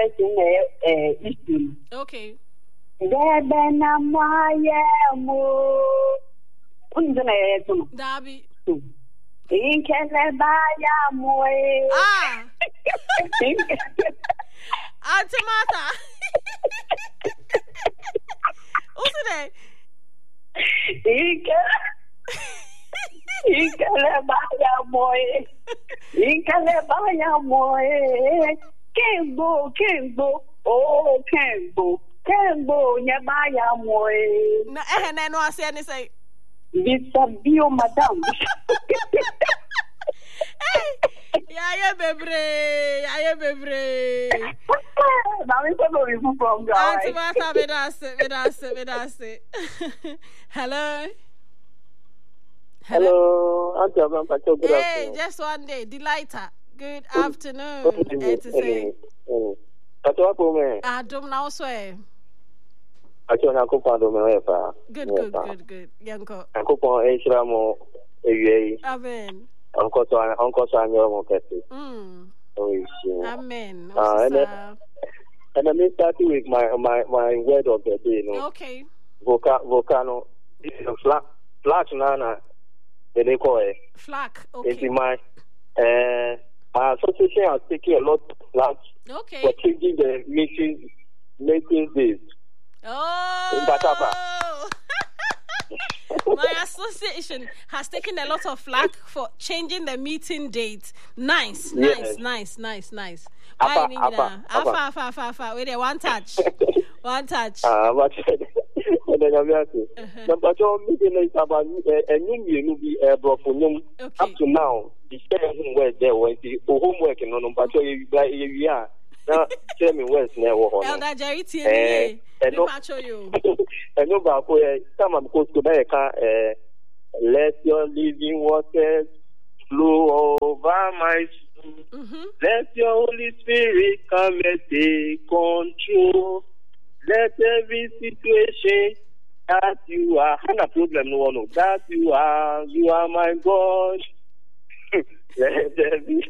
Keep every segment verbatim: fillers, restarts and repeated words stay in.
Okay. Debena moye mo. Unzana yetu. Dabi. Inkele baya moye. Ah. Auntie Martha. What's it? Inkele. Inkele baya moye. Inkele baya moye. Kembo, Kembo, oh Kembo, Kembo, nyabaya moye. No, eh, no, I say any say. Disabio, madame. Yeah, yeah, baby, yeah, yeah, baby. Now we can go remove from God. Auntie Martha, me that's it, me that's it, me that's it. Hello. Hello, Auntie Abampa. Good Hey, afternoon. just one day, Delighter. Good afternoon. Hey, to say. Ah, dum now swear. Acho na kupa do me pa. Good, good, good, good. Yanko. Kupa e shira mo ewie. Amen. Onko so onko so anyo mo kete. Mm. Oh, yes. Amen. Ah, and then, and then me starting with my my my word of the day, no. Okay. Voca volcano. This is a flat flat nana. They call it. Flack. Okay. It's my uh my association has taken a lot of flags Okay. for changing the meeting meeting days. Oh. My association has taken a lot of flack for changing the meeting date. Nice, nice, Yes. nice, nice, nice. Apa, Why you apa, Alpha, apa. alpha, alpha, alpha. Wait there, one touch. One touch. Ah, but then I'm asking. But your meeting is about a new you be a broken up to now. The same word there when the homework and on but you are. Now tell me where's never. Elder Jerry T N A. And no, and no, but some of course to make a let your living waters flow over my soul. Mm-hmm. Let your Holy Spirit come and take control. Let every situation that you are, have a problem, no one, that you are, you are my God. Let every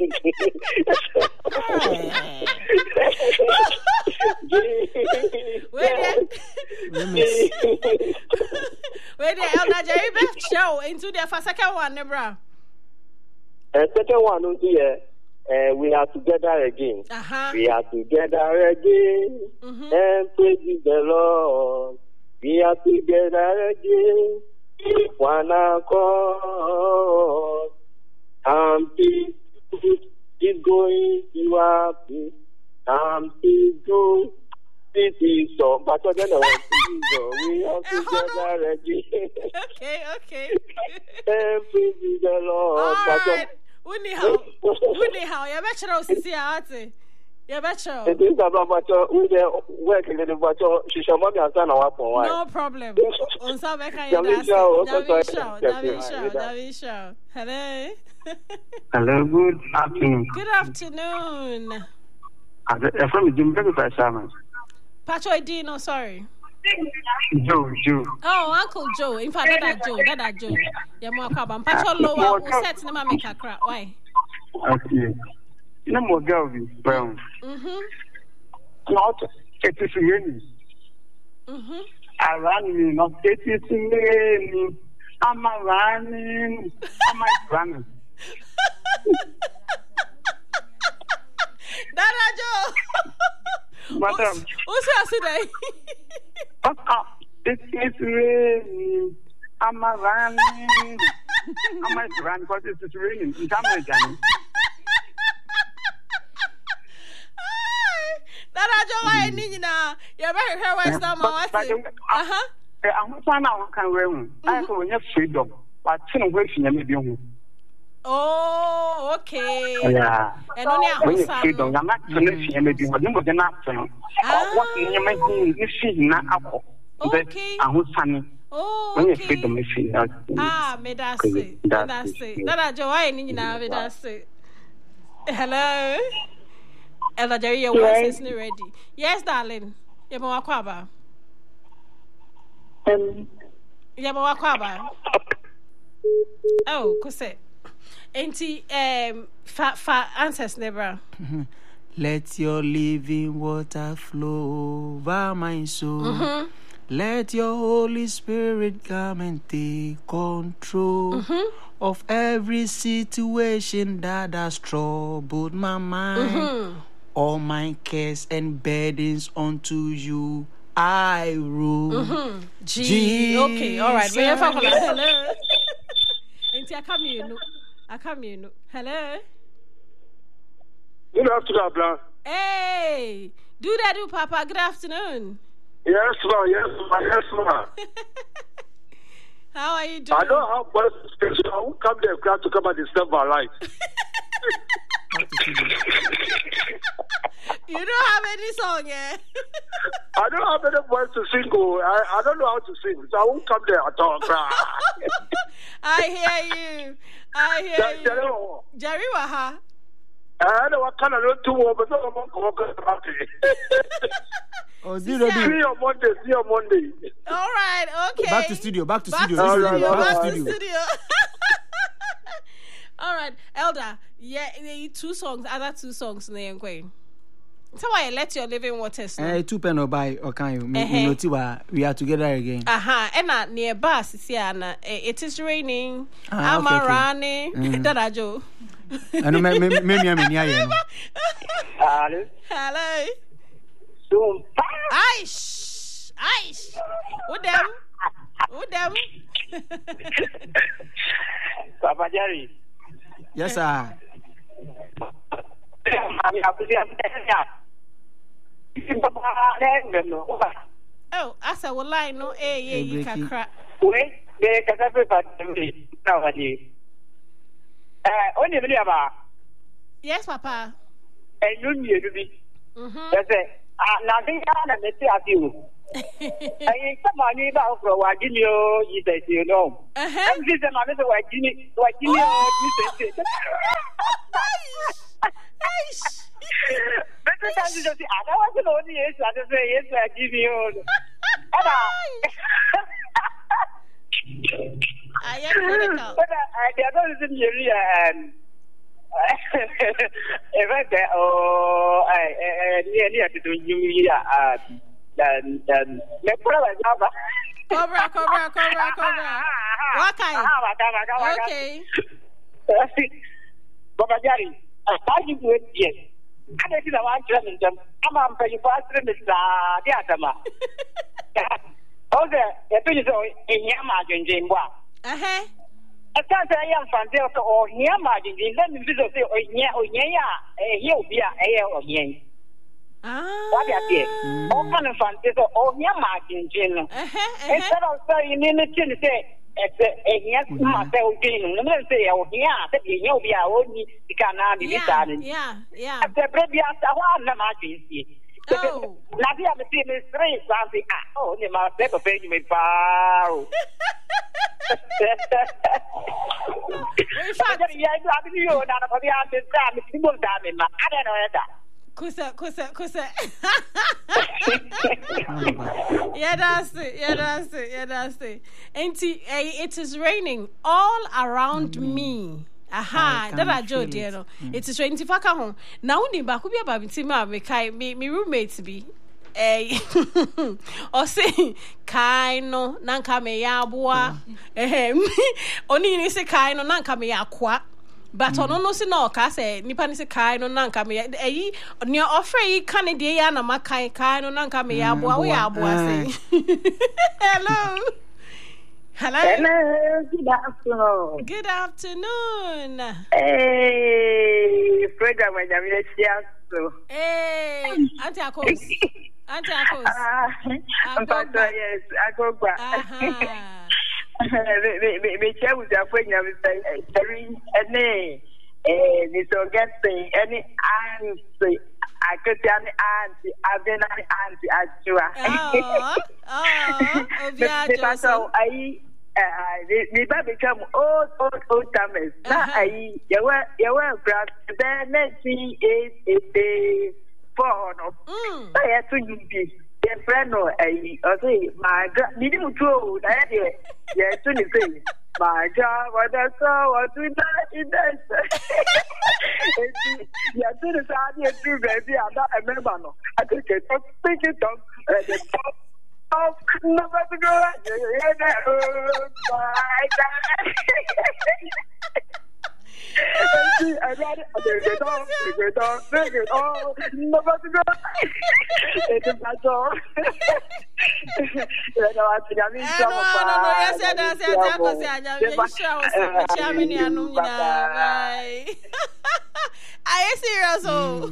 Wait there. Wait there, Elder Jerry Beth show into the first second one, Nebra. And second one, here, uh, we are together again. Uh-huh. We are together again. Mm-hmm. And praise the Lord. We are together again. One accord. And peace is going to happen. And peace goes. This is so. But I don't know what we are together again. Okay, okay. And praise the Lord. All But right. Wouldn't how? Wouldn't how? You better know, Sisi Ate. You better. it is about what you're working in the bottle. She shall not be a son of one. No problem. On some way can you dance? David Shaw, David Shaw, David Shaw. Hello. Hello, good afternoon. Good afternoon. I'm from Jim Becker Shaman. Pacho Dino, sorry. Joe, Joe. Oh, Uncle Joe. In fact, that Joe, that Joe. Yeah, more crab. Pacho Lower, who set in make a crap. Why? Okay. No more Galvin Brown. Mm-hmm. Not it is raining. Mm-hmm. I ran me, not it is raining. I'm a running. I'm a running. That Joe. Madam. Who's your today? It is raining. I'm a running. I'm a running because it is raining. It's a running. That I don't like Nina. You're very her West Ham. Uh huh. I'm trying to can wear I have when you're freedom. But ten away from you. Oh, okay. Yeah. And only a when you're house. freedom, I'm not going to maybe what you were not saying. What you may be, you see, not up. Okay. I'm sunny. Oh, When you're okay. freedom, you see that. Ah, me that's it. That's it. That I joy Nina. Me that's it. Hello. Ella Jerry, your wife is ready. Yes, darling. You're more quaba. Um, You're more quaba. Oh, cause it. Auntie, um, fa fa answers never. Let your living water flow over my soul. Mm-hmm. Let your Holy Spirit come and take control mm-hmm. of every situation that has troubled my mind. Mm-hmm. All my cares and burdens unto you I roll. Mm-hmm. Gee, okay, all right. Hello. I come here. I come here. Hello. Good afternoon, Abla. Hey, do that, do Papa. Good afternoon. Yes, ma. Yes, ma. Yes, ma. How are you doing? I don't have voice to speak, so I won't come there to come and disturb my life. You don't have any song, eh? I don't have any voice to sing. Oh. I, I don't know how to sing, so I won't come there at all. I hear you. I hear that, you. Jerry Waha. I know what kind of do two, but no one can walk about it. Oh, zero. See you on Monday. See you on Monday. All right. Okay. Back to studio. Back to back studio. To all studio. Right, back back to studio. studio. All right, Elder. Yeah, two songs. Other two songs. So why let your living waters? Eh, two pen or buy or can you? Me we are together again. Aha, and not near bus. Siana. It is raining. Ah, I'm okay, running. Okay. That I do. And maybe maybe I'm in here. Hello. Hello. Soon. Aish. Aish. Who them? Who them? Papa Jerry. Yes, sir. Oh, I said, well, I know, eh, yeah, you can cry. Wait, they can have a family. Nobody. Uh, only about. Yes, Papa. And you need to be. That's it. Nothing other than the you. I come on, you know, for what you know, you say, you know. Uh huh. And this is another what you need, what you know, you say. Better than to say, I don't want to know the yes, I just say, yes, I give you. I am critical. But I don't listen to you and. If I oh, I near to do you, uh, then, then, let's put it up. Cobra, Cobra, Cobra, Cobra. What kind? Okay. Papa Jerry, how do you do it? Yes. I don't know what I'm telling them. I'm on the first trimester, the Atama. Oh, the thing is, in Yamajin, Jane. Uh huh. I can't say I am fancy or near margin. Let me visit or yeah, or yeah, he'll be a air or yen. Ah, what are you? All kind of fancy or near margin, Jane. Instead of saying in the chin, say, it's a yes, myself, Jane. Let's say, oh, yeah, that you'll be our only cannot be done. Yeah, yeah. The baby after one, the margin. Oh, Nadia, the team is three, something. Oh, they must never pay me far. Kusa, kusa, kusa. Yeah, that's it. Yeah, that's it. Yeah, that's it. And it is raining all around mm. me. Aha, that I do, dear. No, it is raining. If I come home now, we back. We be about me. Me, me roommates be. Eh, or say, Kaino, Nanka me yabua. Eh, only ni say Kaino, Nanka me aqua. But on no see no, Casse, Nipan is a Kaino, Nanka me. Eh, near offer ye Canadian, Makai, Kaino, Nanka me yabua. We are boy. Hello. Hello. Hello. Good afternoon. Good afternoon. Hey, program when I'm in the Hey, Auntie Akos. Auntie Akos. Ah, but yes, I go back. Aha. Me share with your friend, I'm saying, any, eh, this will get the any auntie. I could tell me auntie, I've been an auntie at you. Oh, oh, oh, so I. The baby become old, old, old timers. Now, I, you were, you were proud. Then, let's see, is it the phone of I had to be the friend or a, or say, my God, didn't you throw that? Yes, to the thing. My God, what I saw was in that in that. Yeah, to the side, you do, baby. I'm not a member. No, I think it up, pick it up, and the top of number to go. My God. I got it. Take it off, take it off, take it off. Number to go. It's a all. You know, I think I'm in trouble. No, no, no. Yes, yes, yes, yes. Because I am very sure. I'm in your room. Are you serious? Oh,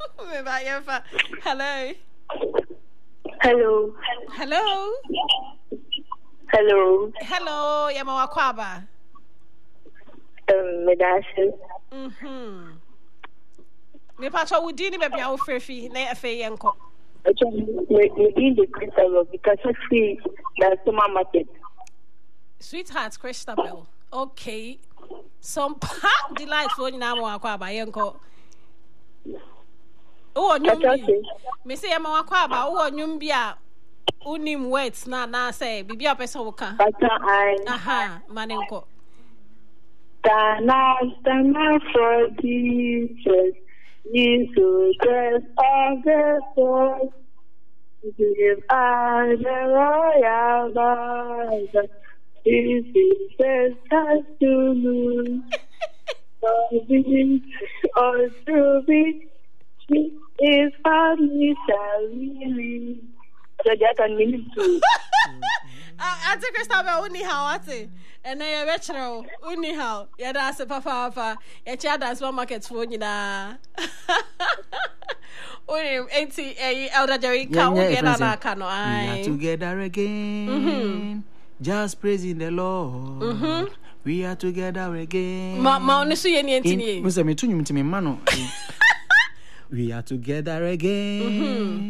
hello. Hello. Hello. Hello. Hello. Yamawa Kwaba. Um, Medassi. Mhm. Me pacha wudi ni baby awo frefi na efe yenko. Actually, me me the Christabel because I see that summer market. Sweetheart Christabel. Okay. Some pop delightful ni na mo akwa ba yenko. Oh, nyumbi. Me say ma akwa ba oh nyumbi a unim words na na say bibia person wo kan. Aha, manenko. Dana, Dana for Jesus, Jesus Christ of the soul. Give us the royal God. Jesus says to lose. Or to be, is family shall we. So that can mean too. I take a stab at Uni how and I am retro Uni how Yada se papa Yachada supermarket for you na Uni eighty a elder Jerry can get on our canoe. We are together again, just praising the Lord. We are together again. Ma Nisu Yeni Mister Metunim to me, Mano. We are together again.